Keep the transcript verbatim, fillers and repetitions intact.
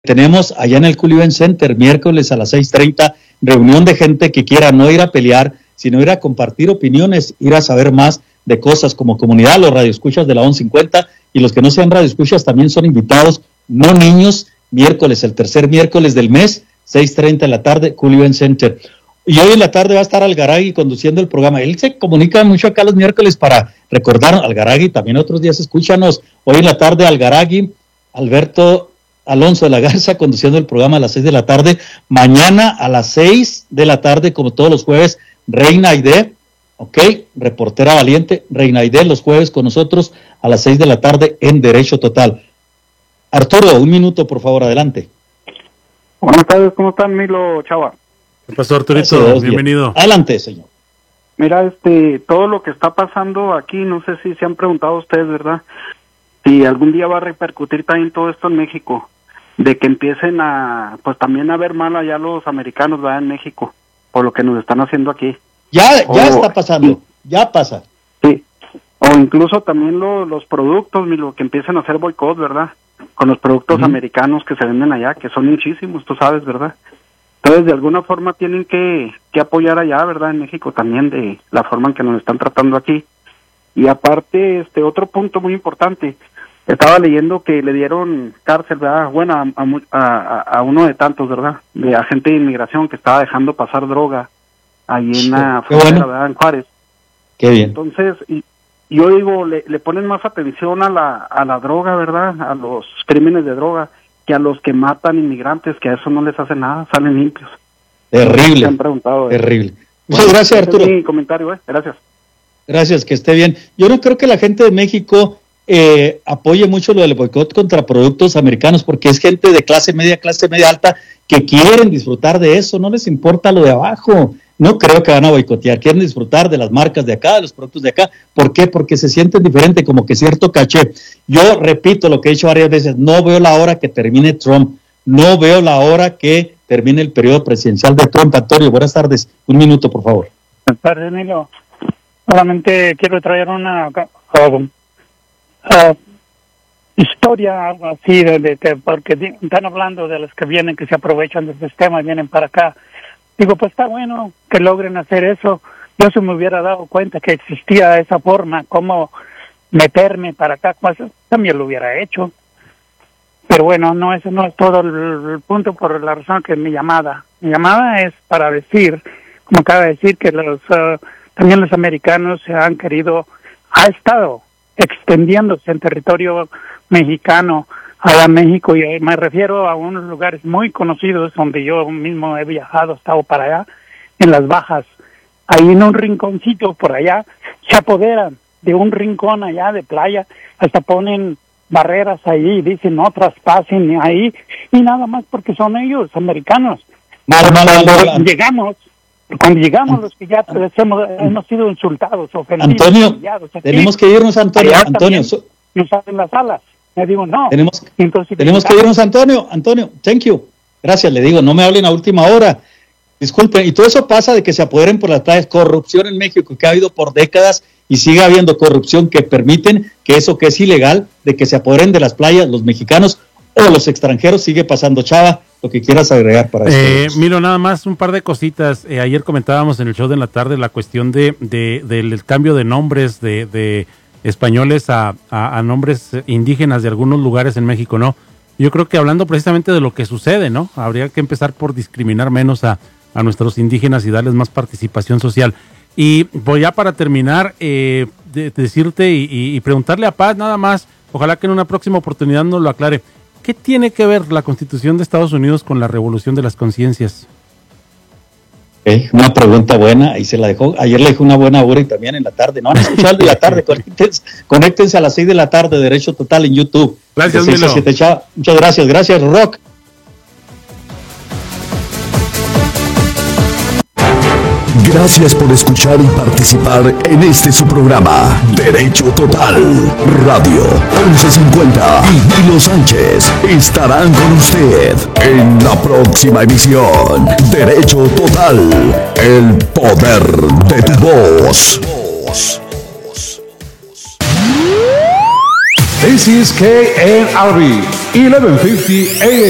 tenemos allá en el Cooley Event Center, miércoles a las seis treinta, reunión de gente que quiera no ir a pelear, sino ir a compartir opiniones, ir a saber más de cosas como comunidad. Los radioescuchas de la once cincuenta y los que no sean radioescuchas también son invitados, no niños, miércoles, el tercer miércoles del mes, seis treinta de la tarde, Cooley Event Center. Y hoy en la tarde va a estar Algaragui conduciendo el programa. Él se comunica mucho acá los miércoles para recordar Algaragui, también otros días escúchanos. Hoy en la tarde Algaragui, Alberto Alonso de la Garza conduciendo el programa a las seis de la tarde. Mañana a las seis de la tarde, como todos los jueves, Reina Aide, ok, reportera valiente, Reina Aide los jueves con nosotros a las seis de la tarde en Derecho Total. Arturo, un minuto por favor, adelante. Buenas tardes, ¿cómo están, Milo Chava? ¿Qué pasó, Arturito? Bienvenido. Adelante, señor. Mira, este, todo lo que está pasando aquí, no sé si se han preguntado ustedes, ¿verdad? Si algún día va a repercutir también todo esto en México, de que empiecen a, pues también a ver mal allá los americanos, ¿verdad? En México, por lo que nos están haciendo aquí. Ya, ya o, está pasando, ya pasa. Sí, o incluso también lo, los productos, Milo, que empiecen a hacer boicot, ¿verdad? Con los productos uh-huh. americanos que se venden allá, que son muchísimos, tú sabes, ¿verdad? Entonces, de alguna forma tienen que, que apoyar allá, ¿verdad? En México también, de la forma en que nos están tratando aquí. Y aparte, este otro punto muy importante, estaba leyendo que le dieron cárcel, ¿verdad? Bueno, a, a, a uno de tantos, ¿verdad? De agente de inmigración que estaba dejando pasar droga ahí en la frontera, bueno. ¿verdad? En Juárez. Qué bien. Entonces, y, yo digo, le, le ponen más atención a la, a la droga, ¿verdad? A los crímenes de droga, que a los que matan inmigrantes, que a eso no les hace nada, salen limpios. Terrible, han preguntado, terrible. Bueno, Muchas gracias, Arturo. Es mi comentario, ¿eh? Gracias. Gracias, que esté bien. Yo no creo que la gente de México eh, apoye mucho lo del boicot contra productos americanos, porque es gente de clase media, clase media alta, que quieren disfrutar de eso, no les importa lo de abajo. No creo que van a boicotear, quieren disfrutar de las marcas de acá, de los productos de acá. ¿Por qué? Porque se sienten diferentes, como que cierto caché. Yo repito lo que he dicho varias veces, no veo la hora que termine Trump, no veo la hora que termine el periodo presidencial de Trump. Antonio, buenas tardes. Un minuto, por favor. Buenas tardes, Nilo. Solamente quiero traer una uh, uh, historia, algo así, de, de, de, porque están hablando de los que vienen, que se aprovechan del sistema y vienen para acá. Digo, pues está bueno que logren hacer eso. Yo se me hubiera dado cuenta que existía esa forma, cómo meterme para acá, pues también lo hubiera hecho. Pero bueno, no, eso no es todo el, el punto, por la razón que mi llamada. Mi llamada es para decir, como acaba de decir, que los uh, también los americanos se han querido, ha estado extendiéndose en territorio mexicano, a México, y me refiero a unos lugares muy conocidos donde yo mismo he viajado, he estado para allá, en las Bajas, ahí en un rinconcito por allá, se apoderan de un rincón allá de playa, hasta ponen barreras ahí y dicen no traspasen ahí, y nada más porque son ellos, americanos. Mal, mal, mal, cuando mal. llegamos, cuando llegamos los que ya pues, hemos, hemos sido insultados, ofendidos, Antonio, humillados, aquí, tenemos que irnos, Antonio, Antonio. So, nos hacen las alas. Le digo, no. Tenemos, Entonces, tenemos que irnos, Antonio. Antonio, thank you. Gracias, le digo, no me hablen a última hora. Disculpen, y todo eso pasa de que se apoderen por las playas. Corrupción en México que ha habido por décadas y sigue habiendo corrupción que permiten que eso que es ilegal, de que se apoderen de las playas los mexicanos o los extranjeros, sigue pasando. Chava, lo que quieras agregar para eh, esto. Miro, nada más un par de cositas. Eh, ayer comentábamos en el show de la tarde la cuestión de, de del cambio de nombres de... de españoles a, a, a nombres indígenas de algunos lugares en México, ¿no? Yo creo que hablando precisamente de lo que sucede, ¿no? Habría que empezar por discriminar menos a, a nuestros indígenas y darles más participación social. Y voy ya para terminar, eh, de, de decirte y, y, y preguntarle a Paz nada más, ojalá que en una próxima oportunidad nos lo aclare, ¿qué tiene que ver la Constitución de Estados Unidos con la revolución de las conciencias? Okay, una pregunta buena, y se la dejó, ayer le dejé una buena hora y también en la tarde, no, no escuchar de la tarde, conéctense, conéctense a las seis de la tarde, Derecho Total en YouTube. Gracias, Milo. Muchas gracias, gracias, Rock. Gracias por escuchar y participar en este su programa, Derecho Total Radio once cincuenta y Milo Sánchez estarán con usted en la próxima emisión. Derecho Total, el poder de tu voz. This is K N R B eleven fifty A M.